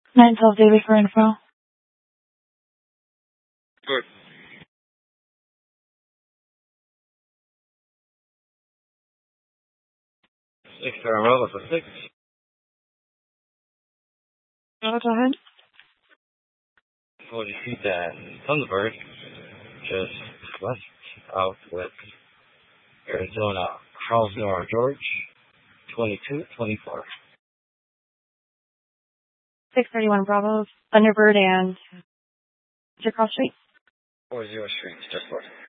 912 Daily for info. Good. Six Caramel for 6. Go ahead. 40 feet at Thunderbird, just west of with Arizona, Carlsbad, George, 2224. 631 Bravo, Thunderbird, and Cross Street. 40 Street, just west.